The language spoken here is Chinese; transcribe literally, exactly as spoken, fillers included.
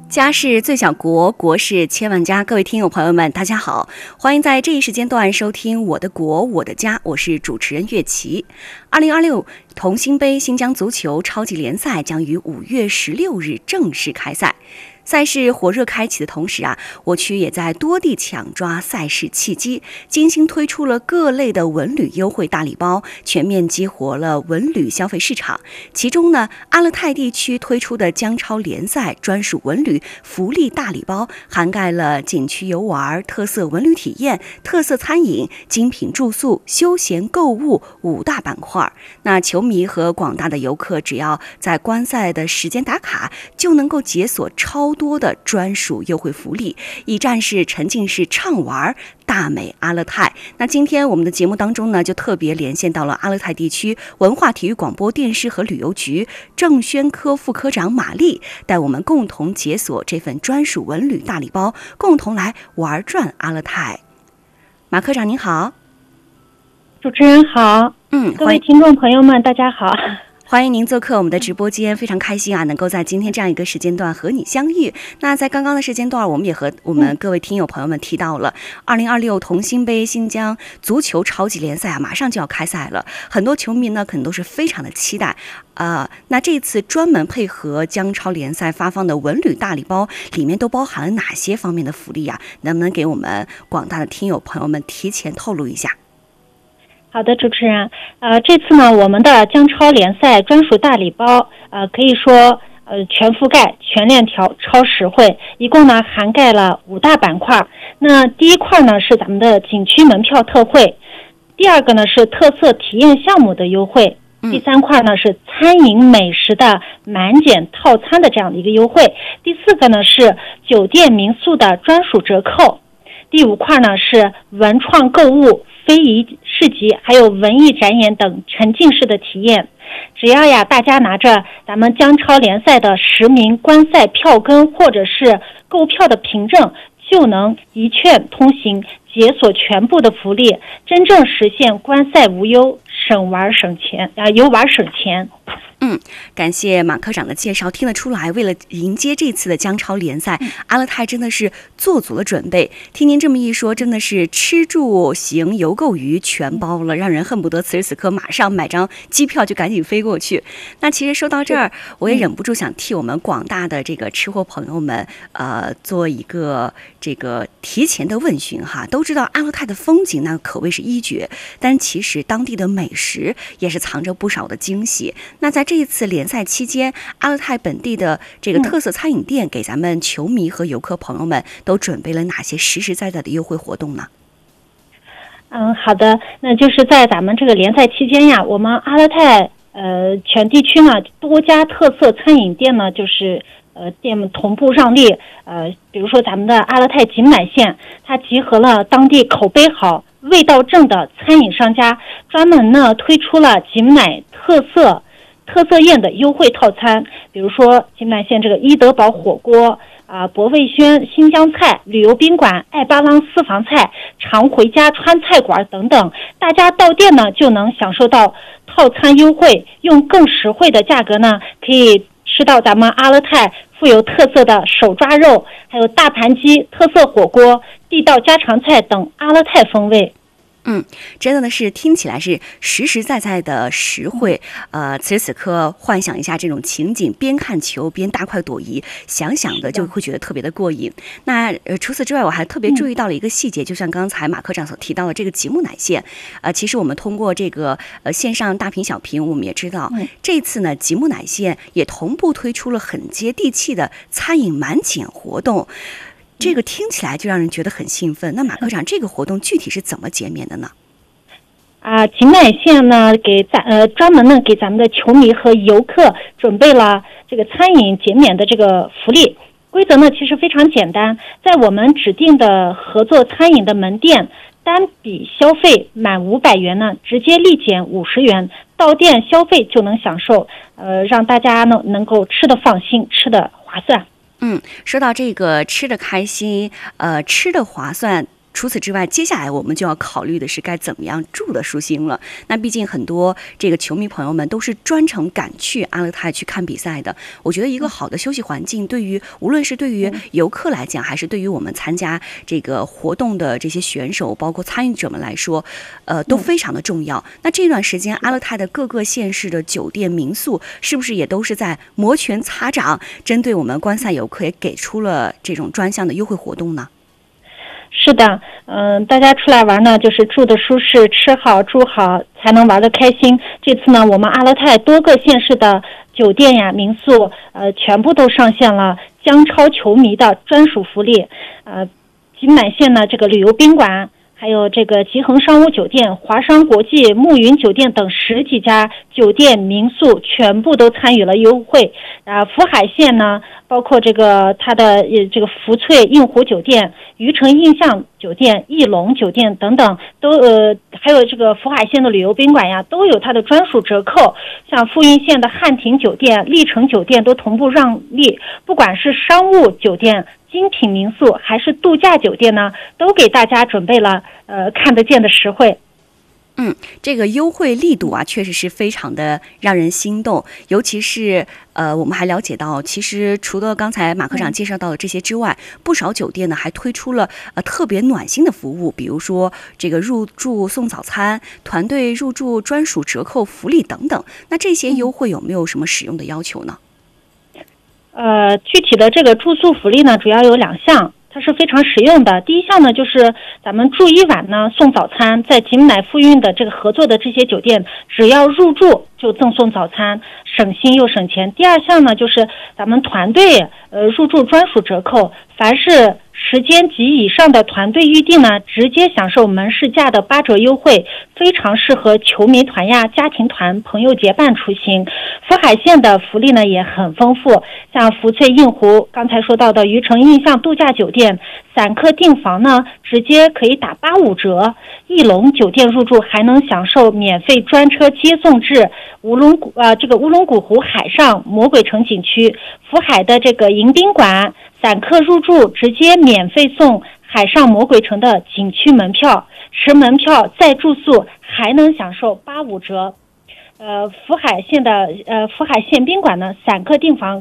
家是最小国，国是千万家。各位听友朋友们，大家好，欢迎在这一时间段收听我的国我的家，我是主持人岳琪。二零二六同心杯新疆足球超级联赛将于五月十六日正式开赛。赛事火热开启的同时啊，我区也在多地抢抓赛事契机，精心推出了各类的文旅优惠大礼包，全面激活了文旅消费市场。其中呢，阿勒泰地区推出的疆超联赛专属文旅福利大礼包，涵盖了景区游玩、特色文旅体验、特色餐饮、精品住宿、休闲购物五大板块。那球迷和广大的游客，只要在观赛的时间打卡，就能够解锁超多的专属优惠福利，一站式沉浸式畅玩大美阿勒泰。那今天我们的节目当中呢，就特别连线到了阿勒泰地区文化体育广播电视和旅游局郑轩科副科长马丽，带我们共同解锁这份专属文旅大礼包，共同来玩转阿勒泰。马科长您好。 主持人好。 嗯， 各位听众朋友们大家好， 欢迎您做客我们的直播间，非常开心啊，能够在今天这样一个时间段和你相遇。那在刚刚的时间段，我们也和我们各位听友朋友们提到了二零二六同心杯新疆足球超级联赛啊，马上就要开赛了，很多球迷呢可能都是非常的期待啊、呃。那这次专门配合疆超联赛发放的文旅大礼包，里面都包含了哪些方面的福利啊？能不能给我们广大的听友朋友们提前透露一下？ 好的，主持人，呃，这次呢，我们的疆超联赛专属大礼包，呃，可以说呃全覆盖、全链条、超实惠，一共呢涵盖了五大板块。那第一块呢是咱们的景区门票特惠，第二个呢是特色体验项目的优惠，第三块呢是餐饮美食的满减套餐的这样的一个优惠，第四个呢是酒店民宿的专属折扣，第五块呢是文创购物、非遗市集还有文艺展演等沉浸式的体验。只要呀大家拿着咱们疆超联赛的实名观赛票根或者是购票的凭证，就能一券通行，解锁全部的福利，真正实现观赛无忧，省玩省钱啊，游玩省钱。 嗯，感谢马科长的介绍，听得出来，为了迎接这次的疆超联赛，阿勒泰真的是做足了准备。听您这么一说，真的是吃住行游购娱全包了，让人恨不得此时此刻马上买张机票就赶紧飞过去。那其实说到这儿，我也忍不住想替我们广大的这个吃货朋友们，呃，做一个这个提前的问询哈。都知道阿勒泰的风景那可谓是一绝，但其实当地的美食也是藏着不少的惊喜。那在这一次联赛期间，阿勒泰本地的这个特色餐饮店给咱们球迷和游客朋友们都准备了哪些实实在在的优惠活动呢？ 嗯，好的，那就是在咱们这个联赛期间呀，我们阿勒泰呃全地区呢多家特色餐饮店呢就是呃店同步让利，呃比如说咱们的阿勒泰锦乃县，它集合了当地口碑好、味道正的餐饮商家，专门呢推出了锦乃特色特色宴的优惠套餐，比如说锦乃县这个伊德堡火锅啊、博味轩新疆菜、旅游宾馆、艾巴郎私房菜、常回家川菜馆等等，大家到店呢就能享受到套餐优惠，用更实惠的价格呢可以吃到咱们阿勒泰富有特色的手抓肉，还有大盘鸡、特色火锅、地道家常菜等阿勒泰风味。 嗯，真的是听起来是实实在在的实惠。呃，此时此刻幻想一下这种情景，边看球边大快朵颐，想想的就会觉得特别的过瘾。那呃，除此之外，我还特别注意到了一个细节，就像刚才马科长所提到的这个吉木乃县。呃，其实我们通过这个呃线上大屏小屏，我们也知道，这次呢吉木乃县也同步推出了很接地气的餐饮满减活动。这个听起来就让人觉得很兴奋。那马科长，这个活动具体是怎么减免的呢？ 啊，锦乃县呢给咱呃专门呢给咱们的球迷和游客准备了这个餐饮减免的这个福利。规则呢其实非常简单，在我们指定的合作餐饮的门店，单笔消费满五百元呢，直接立减五十元，到店消费就能享受，呃，让大家呢能够吃得放心，吃得划算。 嗯，说到这个吃的开心，呃，吃的划算， 除此之外，接下来我们就要考虑的是该怎么样住的舒心了。那毕竟很多这个球迷朋友们都是专程赶去阿勒泰去看比赛的。我觉得一个好的休息环境，对于无论是对于游客来讲，还是对于我们参加这个活动的这些选手，包括参与者们来说，呃，都非常的重要。那这段时间，阿勒泰的各个县市的酒店民宿，是不是也都是在摩拳擦掌，针对我们观赛游客也给出了这种专项的优惠活动呢？ 是的，嗯、呃，大家出来玩呢，就是住的舒适，吃好住好，才能玩得开心。这次呢，我们阿勒泰多个县市的酒店呀、民宿，呃，全部都上线了江超球迷的专属福利。呃，锦满县呢，这个旅游宾馆，还有这个吉恒商务酒店、华商国际、暮云酒店等十几家酒店民宿全部都参与了优惠。啊，福海县呢，包括这个它的呃这个福翠映湖酒店、渔城印象酒店、翼龙酒店等等，都呃还有这个福海县的旅游宾馆呀，都有它的专属折扣。像富蕴县的汉庭酒店、历城酒店都同步让利，不管是商务酒店、精品民宿还是度假酒店呢，都给大家准备了呃看得见的实惠。 嗯，这个优惠力度啊，确实是非常的让人心动。尤其是呃，我们还了解到，其实除了刚才马科长介绍到的这些之外，嗯、不少酒店呢还推出了呃特别暖心的服务，比如说这个入住送早餐、团队入住专属折扣福利等等。那这些优惠有没有什么使用的要求呢？ 呃，具体的这个住宿福利呢，主要有两项。它是非常实用的。第一项呢，就是咱们住一晚呢送早餐，在锦乃富蕴的这个合作的这些酒店，只要入住就赠送早餐，省心又省钱。第二项呢，就是咱们团队呃入住专属折扣，凡是时间及以上的团队预订呢，直接享受门市价的八折优惠，非常适合球迷团呀、家庭团、朋友结伴出行。福海县的福利呢也很丰富，像福翠映湖刚才说到的渔城印象度假酒店，散客订房呢直接可以打八五折。翼龙酒店入住还能享受免费专车接送至乌龙谷啊、呃、这个乌龙古湖海上魔鬼城景区。福海的这个迎宾馆，散客入住直接免费送海上魔鬼城的景区门票，持门票再住宿还能享受八五折。呃，福海县的呃福海县宾馆呢，散客订房